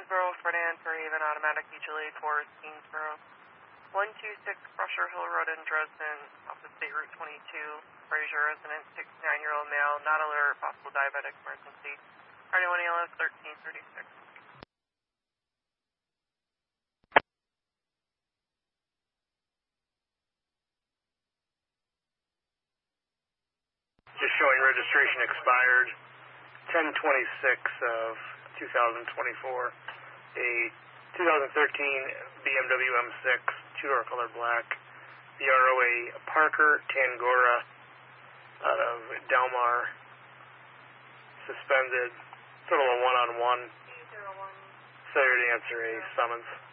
Kingsborough, Ferdinand, Fairhaven, automatic utility towards Kingsborough. 126 Brusher Hill Road in Dresden, off of State Route 22. Fraser resident, 69-year-old male, not alert, possible diabetic emergency. RD1 ALS 1336. Just showing registration expired 10/26 of 2024. A 2013 BMW M6, two-door color black. BROA Parker Tangora out of Delmar. Suspended. Total of 1-on-1. Failure to answer a summons.